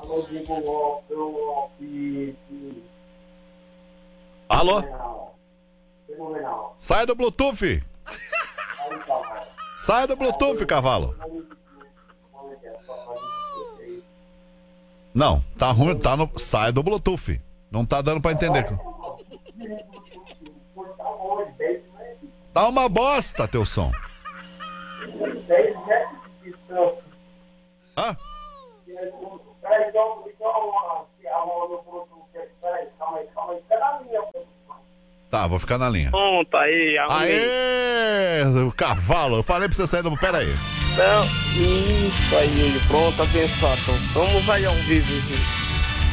Alô? Sai do Bluetooth. Sai do Bluetooth, cavalo. Não, tá ruim, tá no... Sai do Bluetooth. Não tá dando pra entender. Tá uma bosta teu som. Hã? Tá, vou ficar na linha. Pronto, aí, aê, o cavalo. Eu falei pra você sair do... Pera aí. Não, isso aí, pronto, abençoado. Vamos aí ao vivo.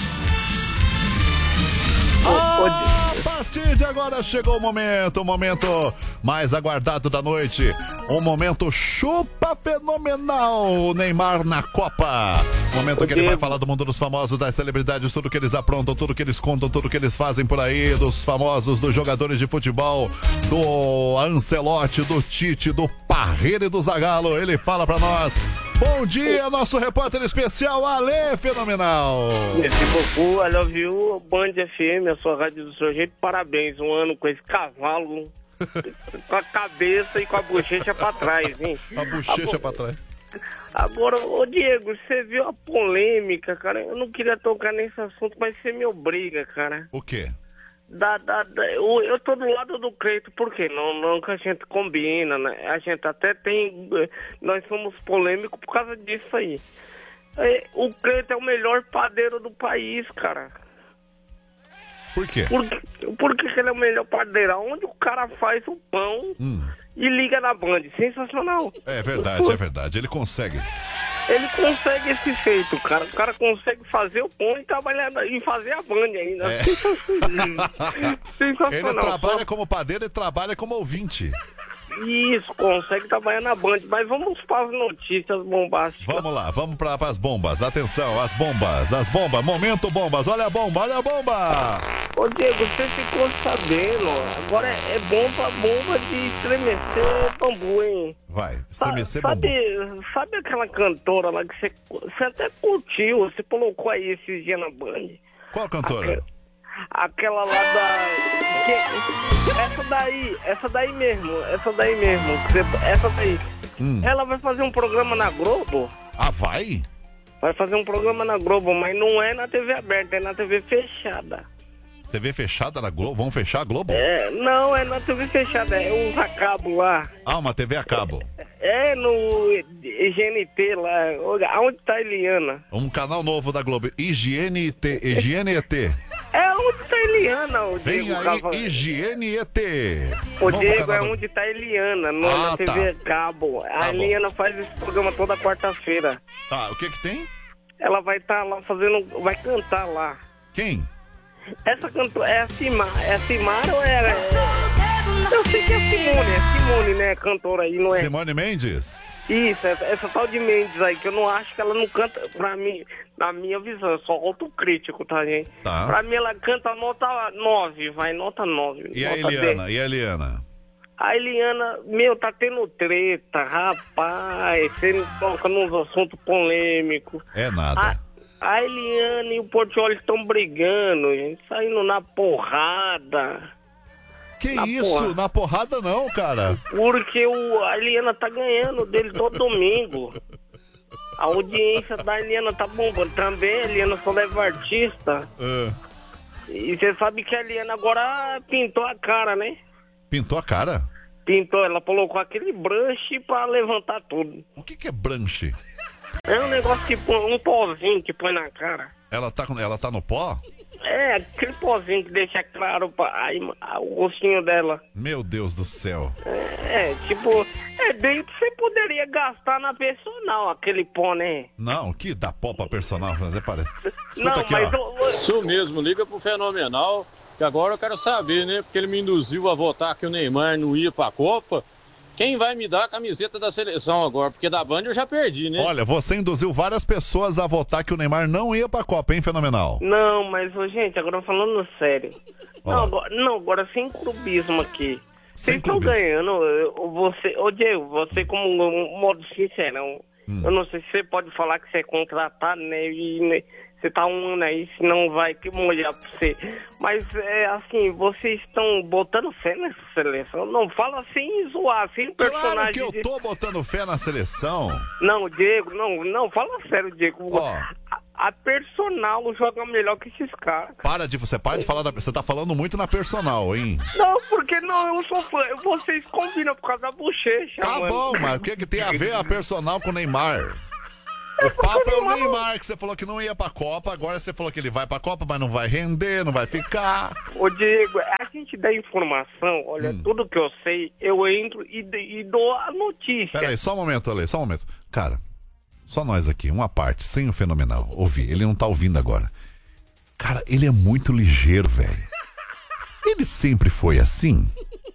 A partir de agora chegou o momento mais aguardado da noite. Um momento chupa fenomenal, Neymar na Copa. Momento que ele vai falar do mundo dos famosos, das celebridades, tudo que eles aprontam, tudo que eles contam, tudo que eles fazem por aí, dos famosos, dos jogadores de futebol, do Ancelotti, do Tite, do Parreira e do Zagallo. Ele fala pra nós. Bom dia, nosso repórter especial, Ale Fenomenal. Merci beaucoup, I love you, Band FM, a sua rádio do seu jeito. Parabéns, um ano com esse cavalo, com a cabeça e com a bochecha pra trás, hein? A bochecha pra trás. Agora, ô Diego, você viu a polêmica, cara? Eu não queria tocar nesse assunto, mas você me obriga, cara. O quê? Eu tô do lado do Cleito, por quê? Não que a gente combina, né? A gente até tem... Nós somos polêmicos por causa disso aí. O Cleito é o melhor padeiro do país, cara. Por quê? Porque ele é o melhor padeiro. Onde o cara faz o pão e liga na Band. Sensacional. É verdade, é verdade. Ele consegue. Ele consegue esse feito, cara. O cara consegue fazer o pão e trabalhar e fazer a Band ainda. É. Sensacional. Ele trabalha como padeiro e trabalha como ouvinte. Isso, consegue trabalhar na Band. Mas vamos para as notícias bombásticas. Vamos lá, vamos para as bombas. Atenção, as bombas. Momento bombas. Olha a bomba, olha a bomba. Ô Diego, você ficou sabendo. Agora é bomba de estremecer bambu, hein? Vai, estremecer bambu. Sabe aquela cantora lá que você até curtiu, você colocou aí esses dias na Band? Qual cantora? Aquela lá essa daí mesmo. Essa daí. Ela vai fazer um programa na Globo. Ah, vai? Vai fazer um programa na Globo, mas não é na TV aberta, é na TV fechada. TV fechada na Globo? Vão fechar a Globo? Não, é na TV fechada, é uns a cabo lá. Ah, uma TV a cabo. É no GNT lá, onde tá a Eliana? Um canal novo da Globo, Higiene ET. É onde tá a Eliana, o Vem Diego. aí, Higiene ET. O Diego, é onde tá a Eliana, na TV Cabo. A Eliana faz esse programa toda quarta-feira. Tá, o que tem? Ela vai estar lá vai cantar lá. Quem? Essa cantora é a Simara ou é... Eu sei que é Simone, né, cantora aí, não é? Simone Mendes? Isso, essa tal de Mendes aí, que eu não acho que ela não canta, pra mim, na minha visão, eu sou autocrítico, tá, gente? Tá. Pra mim ela canta nota 9, nota 9. E a Eliana? 10. A Eliana, tá tendo treta, rapaz, você toca nos assuntos polêmicos. É nada. A Eliana e o Portiolli estão brigando, gente, saindo na porrada. Que isso? Na porrada não, cara. Porque a Eliana tá ganhando dele todo domingo. A audiência da Eliana tá bombando. Também a Eliana só leva artista. E você sabe que a Eliana agora pintou a cara, né? Pintou a cara? Pintou, ela colocou aquele branche pra levantar tudo. O que é branche? É um negócio tipo um pozinho que põe na cara. Ela tá no pó? É, aquele pozinho que deixa claro o rostinho dela. Meu Deus do céu. Bem que você poderia gastar na personal, aquele pó, né? Não, que dá pó pra personal, até parece. Não, aqui, mas... Isso mesmo, liga pro Fenomenal, que agora eu quero saber, né? Porque ele me induziu a votar que o Neymar não ia pra Copa. Quem vai me dar a camiseta da seleção agora? Porque da Band eu já perdi, né? Olha, você induziu várias pessoas a votar que o Neymar não ia pra Copa, hein, Fenomenal? Não, mas, gente, agora falando sério. Agora sem clubismo aqui. Vocês estão ganhando. Diego, você como um modo sincerão. Eu não sei se você pode falar que você é contratado, né? E Você tá um ano aí, se não vai que molhar pra você. Mas, assim, vocês estão botando fé nessa seleção? Não fala sem zoar, sem personagem. Claro que eu tô botando fé na seleção. Não, Diego, não, fala sério, Diego. A personal joga melhor que esses caras. Para de falar, você tá falando muito na personal, hein? Não, porque não, eu sou fã. Vocês combinam por causa da bochecha, Tá mano. bom, mas o que tem a ver a personal com o Neymar? O papo é o Neymar, que você falou que não ia pra Copa, agora você falou que ele vai pra Copa, mas não vai render, não vai ficar. Ô, Diego, a gente dá informação, olha, tudo que eu sei, eu entro e dou a notícia. Peraí, só um momento, Ale, só um momento. Cara, só nós aqui, uma parte, sem o Fenomenal. Ouvi, ele não tá ouvindo agora. Cara, ele é muito ligeiro, velho. Ele sempre foi assim?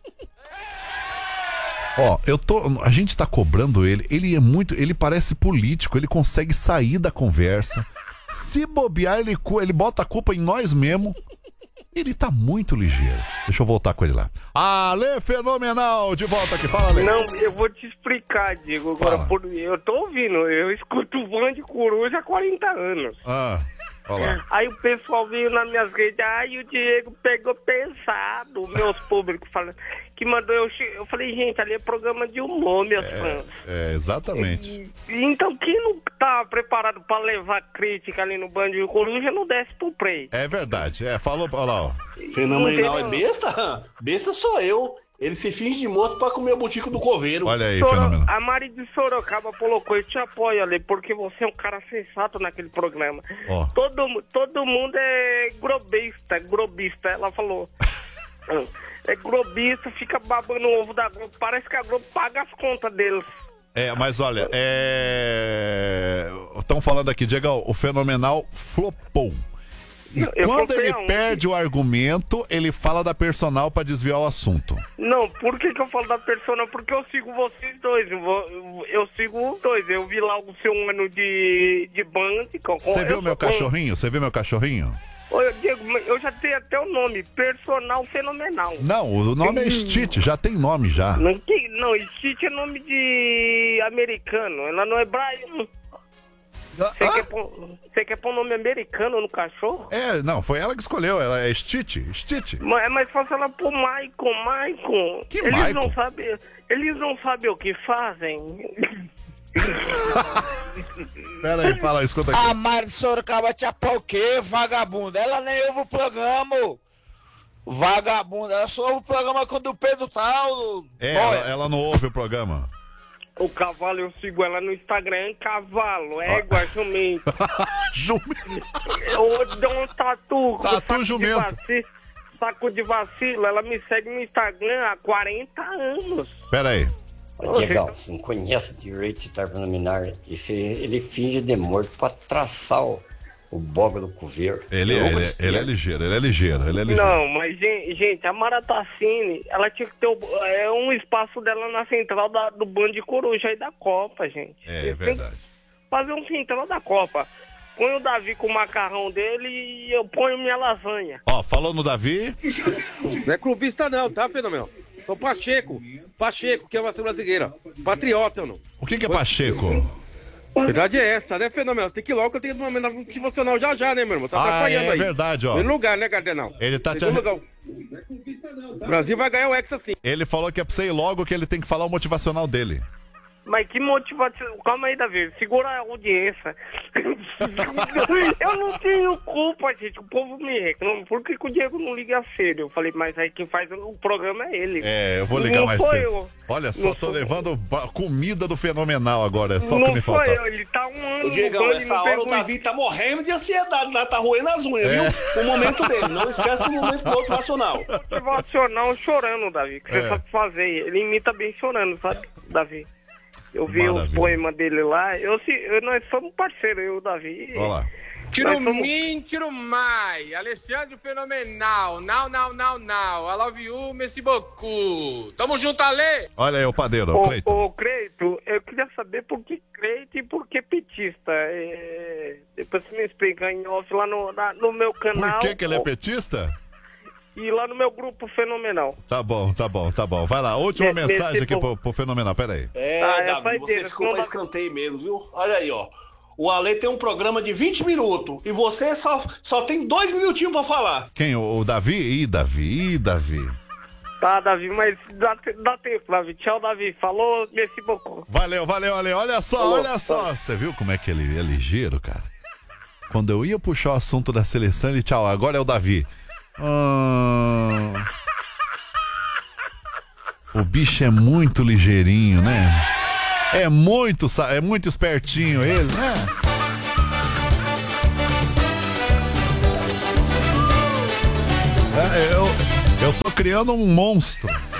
Ó, a gente tá cobrando ele, ele parece político, ele consegue sair da conversa. Se bobear, ele bota a culpa em nós mesmo. Ele tá muito ligeiro. Deixa eu voltar com ele lá. Ale Fenomenal, de volta aqui, fala, Ale. Não, eu vou te explicar, Diego, agora, eu tô ouvindo, eu escuto o Band de Coruja há 40 anos. Olá. Aí o pessoal veio nas minhas redes, o Diego pegou pesado, meus públicos falando, que mandou eu falei, gente, ali é programa de humor, meus fãs. Exatamente. Então quem não tá preparado pra levar crítica ali no Band de Coruja não desce pro play. É verdade, falou, olha lá, ó. Fenomenal é besta? Besta sou eu. Ele se finge de morto pra comer o botico do coveiro. Olha aí, Fenomenal. A Mari de Sorocaba colocou, eu te apoio, Ale, porque você é um cara sensato naquele programa. Oh. Todo mundo é grobista, ela falou. É grobista, fica babando o ovo da Globo. Parece que a Globo paga as contas deles. Mas olha, estão falando aqui, Diego, o Fenomenal flopou. E quando ele perde o argumento, ele fala da personal pra desviar o assunto. Não, por que eu falo da personal? Porque eu sigo vocês dois. Eu sigo os dois. Eu vi lá o seu ano de Band. Você viu meu cachorrinho? Você viu meu cachorrinho? Ô, Diego, eu já tenho até o nome, Personal Fenomenal. Não, o nome é Stitch, já tem nome já. Não, Stitch é nome de americano, ela não é Brian. Você quer pôr um nome americano no cachorro? Não, foi ela que escolheu, ela é Stitch. Mas é mais fácil ela pôr Maicon. Que eles Maicon? Eles não sabem o que fazem. Pera aí, fala, escuta aqui. A Mari de Sorocaba te apoia o quê, vagabunda? Ela nem ouve o programa, vagabunda. Ela só ouve o programa quando o Pedro tá. Ela não ouve o programa. O cavalo, eu sigo ela no Instagram, cavalo, égua, jumento. Jumento. Eu dou um tatu jumento. Saco de vacilo, ela me segue no Instagram há 40 anos. Pera aí. Diegão, você não conhece direito esse Fenomenal. Ele finge de morto pra traçar o boga do coveiro. Ele é ligeiro. Não, mas, gente, a Maratacine, ela tinha que ter um espaço dela na central do Band de Coruja aí da Copa, gente. É verdade. Fazer um central da Copa. Põe o Davi com o macarrão dele e eu ponho minha lasanha. Ó, falou no Davi. Não é clubista não, tá, Fenomenal? Sou Pacheco, que é uma brasileira. Patriota, ou não? O que é Pacheco? A verdade é essa, né, Fenomenal? Você tem que ir logo que eu tenho uma homenagem motivacional já, né, meu irmão? Tá atrapalhando aí. É verdade, ó. Em lugar, né, Cardenal? Ele tá te... O Brasil vai ganhar o Hexa sim. Ele falou que é pra você ir logo que ele tem que falar o motivacional dele. Mas que motivação... Calma aí, Davi. Segura a audiência. Eu não tenho culpa, gente. O povo me reclama. Por que o Diego não liga cedo? Eu falei, mas aí quem faz o programa é ele. Eu vou ligar mais cedo. Eu. Olha só, tô levando comida do Fenomenal agora. É só o que me falta. Não foi eu. Ele tá um ano... Ô, Diegão, essa hora o Davi tá morrendo de ansiedade lá. Tá roendo as unhas, viu? O momento dele. Não esquece do momento motivacional. Motivacional chorando, Davi. Que você sabe fazer. Ele imita bem chorando, sabe, Davi? Eu vi o poema dele lá. Nós somos parceiros, eu e o Davi. Olha lá. Tiro min, tiro mai. Alexandre Fenomenal. Now. I love you, merci beaucoup. Tamo junto, Ale. Olha aí o padeiro, Cleito. Ô, Cleito, eu queria saber por que Cleito e por que petista. Depois você me explica em off lá no meu canal. Por que ele é petista? E lá no meu grupo Fenomenal. Tá bom. Vai lá, última mensagem aqui pro Fenomenal, pera aí. Davi, você ficou pra escanteio mesmo, viu? Olha aí, ó. O Ale tem um programa de 20 minutos e você só tem 2 minutinhos pra falar. Quem? O Davi? Ih, Davi. Tá, Davi, mas dá tempo, Davi. Tchau, Davi. Falou, merci beaucoup. Valeu. Olha só. Você viu como é que ele é ligeiro, cara? Quando eu ia puxar o assunto da seleção, ele tchau, agora é o Davi. O bicho é muito ligeirinho, né? É muito espertinho ele, né? Eu tô criando um monstro.